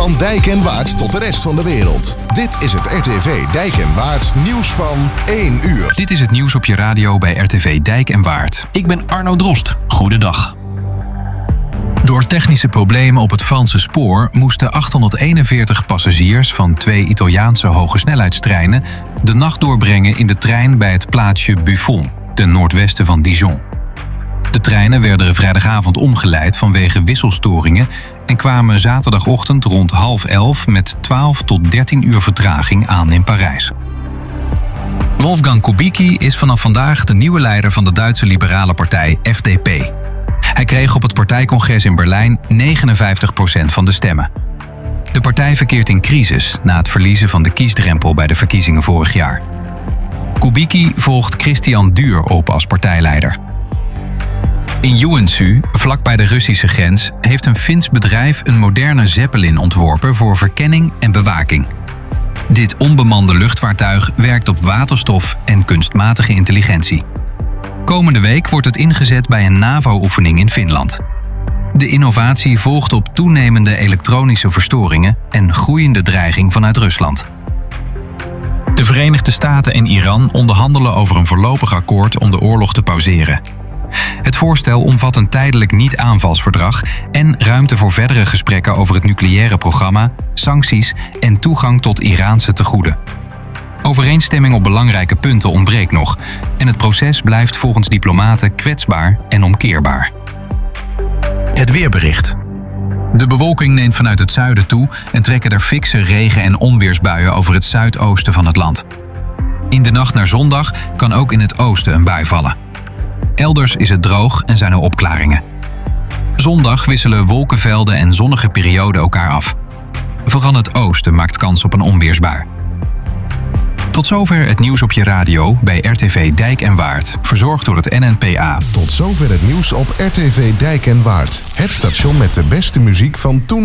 Van Dijk en Waard tot de rest van de wereld. Dit is het RTV Dijk en Waard nieuws van 1 uur. Dit is het nieuws op je radio bij RTV Dijk en Waard. Ik ben Arno Drost. Goedendag. Door technische problemen op het Franse spoor moesten 841 passagiers van 2 Italiaanse hogesnelheidstreinen de nacht doorbrengen in de trein bij het plaatsje Buffon, ten noordwesten van Dijon. De treinen werden vrijdagavond omgeleid vanwege wisselstoringen en kwamen zaterdagochtend rond 10:30 met 12 tot 13 uur vertraging aan in Parijs. Wolfgang Kubicki is vanaf vandaag de nieuwe leider van de Duitse liberale partij FDP. Hij kreeg op het partijcongres in Berlijn 59% van de stemmen. De partij verkeert in crisis na het verliezen van de kiesdrempel bij de verkiezingen vorig jaar. Kubicki volgt Christian Duur op als partijleider. In Joensuu, vlakbij de Russische grens, heeft een Fins bedrijf een moderne Zeppelin ontworpen voor verkenning en bewaking. Dit onbemande luchtvaartuig werkt op waterstof en kunstmatige intelligentie. Komende week wordt het ingezet bij een NAVO-oefening in Finland. De innovatie volgt op toenemende elektronische verstoringen en groeiende dreiging vanuit Rusland. De Verenigde Staten en Iran onderhandelen over een voorlopig akkoord om de oorlog te pauzeren. Het voorstel omvat een tijdelijk niet-aanvalsverdrag en ruimte voor verdere gesprekken over het nucleaire programma, sancties en toegang tot Iraanse tegoeden. Overeenstemming op belangrijke punten ontbreekt nog en het proces blijft volgens diplomaten kwetsbaar en omkeerbaar. Het weerbericht. De bewolking neemt vanuit het zuiden toe en trekken er fikse regen- en onweersbuien over het zuidoosten van het land. In de nacht naar zondag kan ook in het oosten een bui vallen. Elders is het droog en zijn er opklaringen. Zondag wisselen wolkenvelden en zonnige perioden elkaar af. Vooral het oosten maakt kans op een onweersbui. Tot zover het nieuws op je radio bij RTV Dijk en Waard, verzorgd door het NNPA. Tot zover het nieuws op RTV Dijk en Waard. Het station met de beste muziek van toen